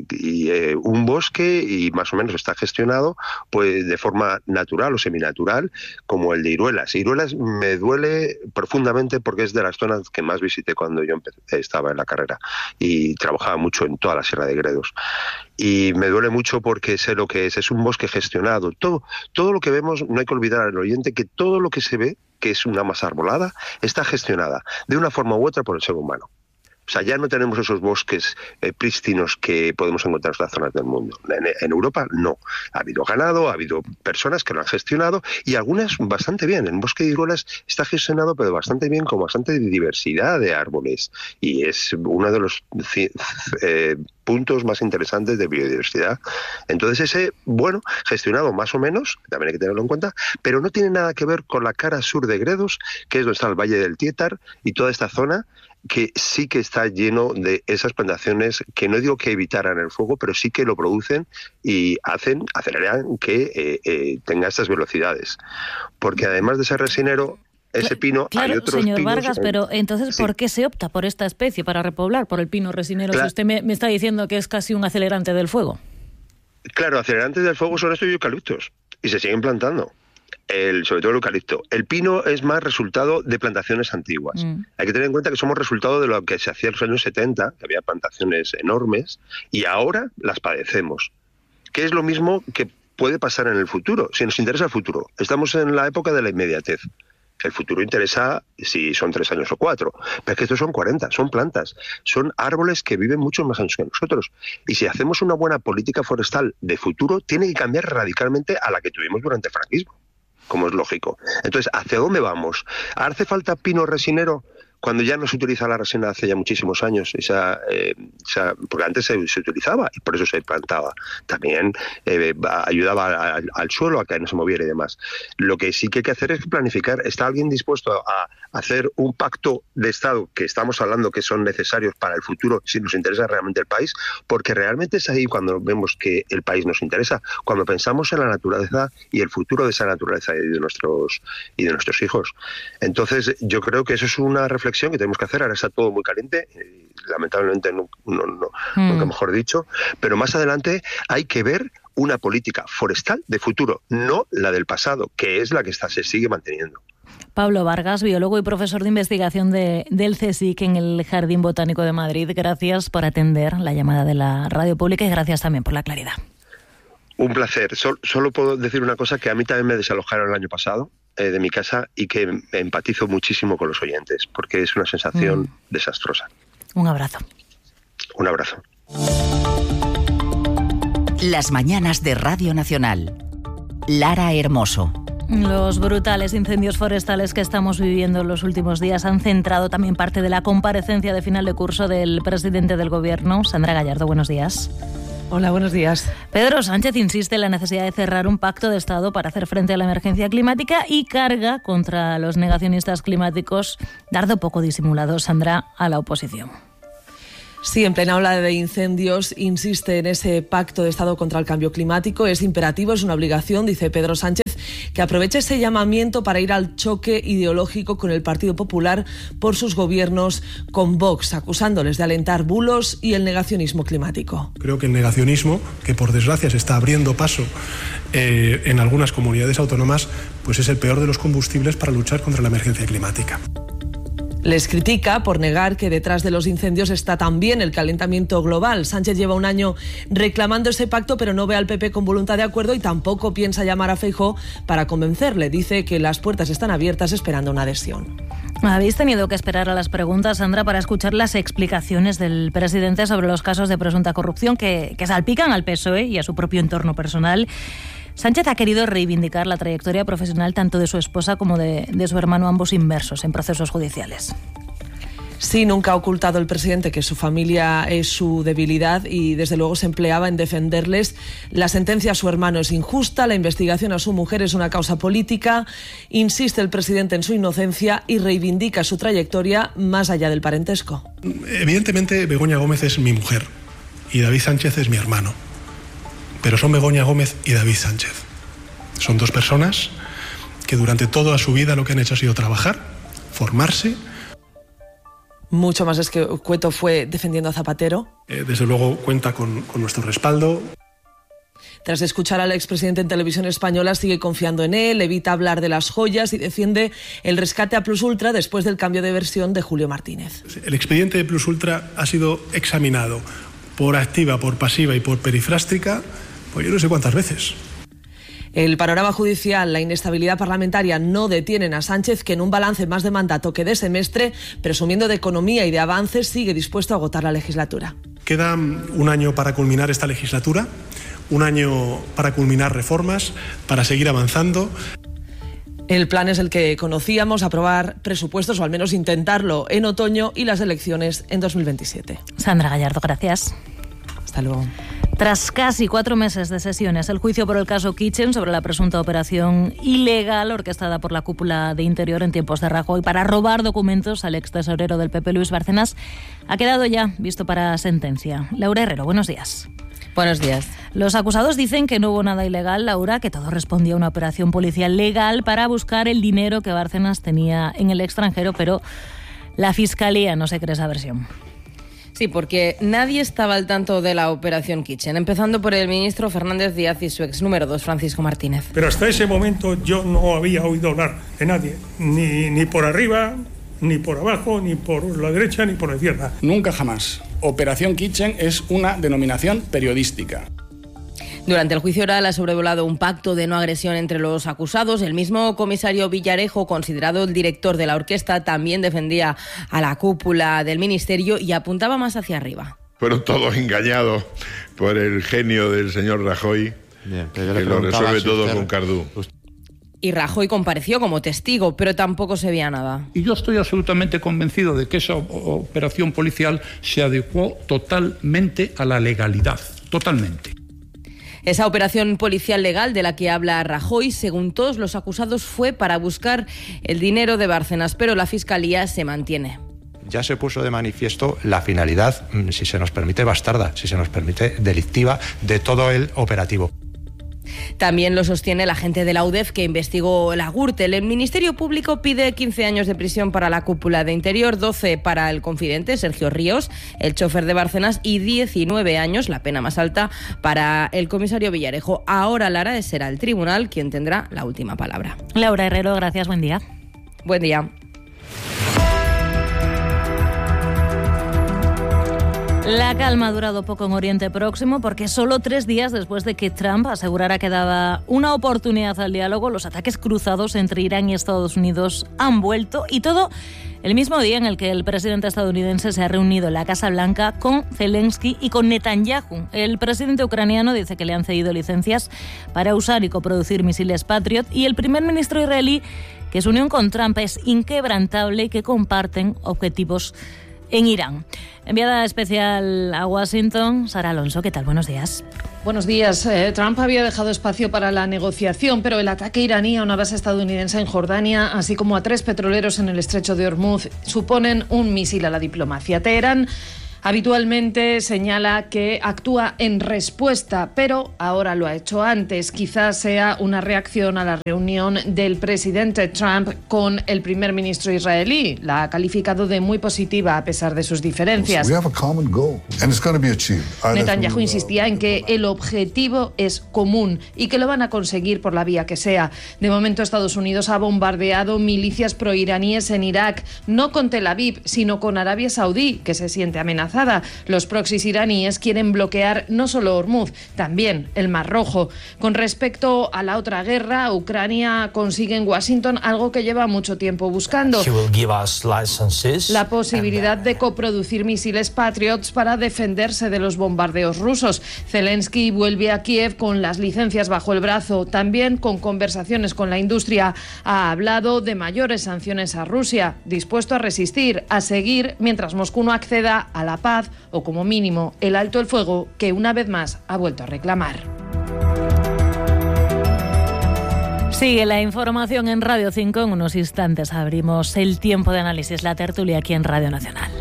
S16: un bosque y más o menos está gestionado, pues de forma natural o seminatural, como el de Iruelas. Iruelas me duele profundamente porque es de las zonas que más visité cuando yo estaba en la carrera y trabajaba mucho en toda la Sierra de Gredos. Y me duele mucho porque sé lo que es un bosque gestionado. Todo lo que vemos, no hay que olvidar al oyente que todo lo que se ve, que es una masa arbolada, está gestionada de una forma u otra por el ser humano. O sea, ya no tenemos esos bosques prístinos que podemos encontrar en otras zonas del mundo. En Europa no. Ha habido ganado, ha habido personas que lo han gestionado y algunas bastante bien. El bosque de Iruelas está gestionado pero bastante bien, con bastante diversidad de árboles. Y es uno de los puntos más interesantes de biodiversidad. Entonces ese, gestionado más o menos, también hay que tenerlo en cuenta, pero no tiene nada que ver con la cara sur de Gredos, que es donde está el Valle del Tietar y toda esta zona, que sí que está lleno de esas plantaciones que no digo que evitaran el fuego, pero sí que lo producen y aceleran que tenga estas velocidades. Porque además de ser resinero, ese pino,
S19: claro,
S16: hay otros
S19: señor
S16: pinos,
S19: Vargas, pero entonces, ¿por qué se opta por esta especie para repoblar, por el pino resinero?
S16: Claro.
S19: Si usted me está diciendo que es casi un acelerante del fuego.
S16: Claro, acelerantes del fuego son estos eucaliptos y se siguen plantando. Sobre todo el eucalipto. El pino es más resultado de plantaciones antiguas. Hay que tener en cuenta que somos resultado de lo que se hacía en los años 70, que había plantaciones enormes, y ahora las padecemos. Que es lo mismo que puede pasar en el futuro, si nos interesa el futuro. Estamos en la época de la inmediatez. El futuro interesa si son 3 años o 4, pero es que estos son 40, son plantas, son árboles que viven muchos más años que nosotros. Y si hacemos una buena política forestal de futuro, tiene que cambiar radicalmente a la que tuvimos durante el franquismo, como es lógico. Entonces, ¿hacia dónde vamos? ¿Hace falta pino resinero? Cuando ya no se utiliza la resina hace ya muchísimos años, porque antes se utilizaba y por eso se plantaba. También ayudaba al suelo a que no se moviera y demás. Lo que sí que hay que hacer es planificar. ¿Está alguien dispuesto a hacer un pacto de Estado que estamos hablando que son necesarios para el futuro si nos interesa realmente el país? Porque realmente es ahí cuando vemos que el país nos interesa, cuando pensamos en la naturaleza y el futuro de esa naturaleza y de nuestros hijos. Entonces, yo creo que eso es una reflexión que tenemos que hacer. Ahora está todo muy caliente, lamentablemente nunca mejor dicho, pero más adelante hay que ver una política forestal de futuro, no la del pasado, que es la que se sigue manteniendo.
S19: Pablo Vargas, biólogo y profesor de investigación del CSIC en el Jardín Botánico de Madrid, gracias por atender la llamada de la radio pública y gracias también por la claridad.
S16: Un placer. Solo puedo decir una cosa, que a mí también me desalojaron el año pasado de mi casa y que empatizo muchísimo con los oyentes, porque es una sensación desastrosa.
S19: Un abrazo.
S16: Un abrazo.
S20: Las mañanas de Radio Nacional. Lara Hermoso.
S19: Los brutales incendios forestales que estamos viviendo en los últimos días han centrado también parte de la comparecencia de final de curso del presidente del Gobierno, Sandra Gallardo. Buenos días.
S2: Hola, buenos días.
S19: Pedro Sánchez insiste en la necesidad de cerrar un pacto de Estado para hacer frente a la emergencia climática y carga contra los negacionistas climáticos, dardo poco disimulado, Sandra, a la oposición.
S2: Sí, en plena ola de incendios insiste en ese pacto de Estado contra el cambio climático. Es imperativo, es una obligación, dice Pedro Sánchez, que aproveche ese llamamiento para ir al choque ideológico con el Partido Popular por sus gobiernos con Vox, acusándoles de alentar bulos y el negacionismo climático.
S1: Creo que el negacionismo, que por desgracia se está abriendo paso en algunas comunidades autónomas, pues es el peor de los combustibles para luchar contra la emergencia climática.
S2: Les critica por negar que detrás de los incendios está también el calentamiento global. Sánchez lleva un año reclamando ese pacto, pero no ve al PP con voluntad de acuerdo y tampoco piensa llamar a Feijóo para convencerle. Dice que las puertas están abiertas esperando una adhesión.
S19: Habéis tenido que esperar a las preguntas, Sandra, para escuchar las explicaciones del presidente sobre los casos de presunta corrupción que salpican al PSOE y a su propio entorno personal. Sánchez ha querido reivindicar la trayectoria profesional tanto de su esposa como de su hermano, ambos inmersos en procesos judiciales.
S2: Sí, nunca ha ocultado el presidente que su familia es su debilidad y desde luego se empleaba en defenderles. La sentencia a su hermano es injusta, la investigación a su mujer es una causa política. Insiste el presidente en su inocencia y reivindica su trayectoria más allá del parentesco.
S1: Evidentemente, Begoña Gómez es mi mujer y David Sánchez es mi hermano. Pero son Begoña Gómez y David Sánchez. Son dos personas que durante toda su vida lo que han hecho ha sido trabajar, formarse.
S2: Mucho más es que Cueto fue defendiendo a Zapatero.
S1: Desde luego cuenta con nuestro respaldo.
S2: Tras escuchar al expresidente en Televisión Española, sigue confiando en él, evita hablar de las joyas y defiende el rescate a Plus Ultra después del cambio de versión de Julio Martínez.
S1: El expediente de Plus Ultra ha sido examinado por activa, por pasiva y por perifrástica, pues yo no sé cuántas veces.
S2: El panorama judicial, la inestabilidad parlamentaria no detienen a Sánchez, que en un balance más de mandato que de semestre, presumiendo de economía y de avances, sigue dispuesto a agotar la legislatura.
S1: Queda un año para culminar esta legislatura, un año para culminar reformas, para seguir avanzando.
S2: El plan es el que conocíamos, aprobar presupuestos o al menos intentarlo en otoño y las elecciones en 2027.
S19: Sandra Gallardo, gracias.
S2: Hasta luego.
S19: Tras casi 4 meses de sesiones, el juicio por el caso Kitchen sobre la presunta operación ilegal orquestada por la cúpula de Interior en tiempos de Rajoy para robar documentos al ex tesorero del PP, Luis Bárcenas, ha quedado ya visto para sentencia. Laura Herrero, buenos días.
S3: Buenos días.
S19: Los acusados dicen que no hubo nada ilegal, Laura, que todo respondía a una operación policial legal para buscar el dinero que Bárcenas tenía en el extranjero, pero la Fiscalía no se cree esa versión.
S3: Sí, porque nadie estaba al tanto de la operación Kitchen, empezando por el ministro Fernández Díaz y su ex número 2, Francisco Martínez.
S17: Pero hasta ese momento yo no había oído hablar de nadie, ni por arriba, ni por abajo, ni por la derecha, ni por la izquierda.
S18: Nunca jamás. Operación Kitchen es una denominación periodística.
S3: Durante el juicio oral ha sobrevolado un pacto de no agresión entre los acusados. El mismo comisario Villarejo, considerado el director de la orquesta, también defendía a la cúpula del ministerio y apuntaba más hacia arriba.
S23: Fueron todos engañados por el genio del señor Rajoy, que lo resuelve todo con Cardú.
S3: Y Rajoy compareció como testigo, pero tampoco se veía nada.
S26: Y yo estoy absolutamente convencido de que esa operación policial se adecuó totalmente a la legalidad, totalmente.
S3: Esa operación policial legal de la que habla Rajoy, según todos los acusados, fue para buscar el dinero de Bárcenas, pero la Fiscalía se mantiene.
S27: Ya se puso de manifiesto la finalidad, si se nos permite bastarda, si se nos permite delictiva, de todo el operativo.
S3: También lo sostiene la gente de la UDEF que investigó la Gürtel. El Ministerio Público pide 15 años de prisión para la cúpula de Interior, 12 para el confidente Sergio Ríos, el chofer de Bárcenas, y 19 años, la pena más alta, para el comisario Villarejo. Ahora, Lara, será el tribunal quien tendrá la última palabra.
S19: Laura Herrero, gracias, buen día.
S3: Buen día.
S19: La calma ha durado poco en Oriente Próximo porque solo 3 días después de que Trump asegurara que daba una oportunidad al diálogo, los ataques cruzados entre Irán y Estados Unidos han vuelto, y todo el mismo día en el que el presidente estadounidense se ha reunido en la Casa Blanca con Zelensky y con Netanyahu. El presidente ucraniano dice que le han cedido licencias para usar y coproducir misiles Patriot, y el primer ministro israelí que su unión con Trump es inquebrantable y que comparten objetivos en Irán. Enviada especial a Washington, Sara Alonso, ¿qué tal? Buenos días.
S4: Buenos días. Trump había dejado espacio para la negociación, pero el ataque iraní a una base estadounidense en Jordania, así como a 3 petroleros en el estrecho de Hormuz, suponen un misil a la diplomacia. Teherán habitualmente señala que actúa en respuesta, pero ahora lo ha hecho antes. Quizás sea una reacción a la reunión del presidente Trump con el primer ministro israelí. La ha calificado de muy positiva a pesar de sus diferencias. Netanyahu insistía en que el objetivo es común y que lo van a conseguir por la vía que sea. De momento, Estados Unidos ha bombardeado milicias proiraníes en Irak, no con Tel Aviv, sino con Arabia Saudí, que se siente amenazada. Los proxys iraníes quieren bloquear no solo Hormuz, también el Mar Rojo. Con respecto a la otra guerra, Ucrania consigue en Washington algo que lleva mucho tiempo buscando: la posibilidad de coproducir misiles Patriots para defenderse de los bombardeos rusos. Zelensky vuelve a Kiev con las licencias bajo el brazo, también con conversaciones con la industria. Ha hablado de mayores sanciones a Rusia, dispuesto a resistir, a seguir mientras Moscú no acceda a la paz o, como mínimo, el alto el fuego que una vez más ha vuelto a reclamar.
S19: Sigue la información en Radio 5. En unos instantes abrimos el tiempo de análisis, la tertulia aquí en Radio Nacional.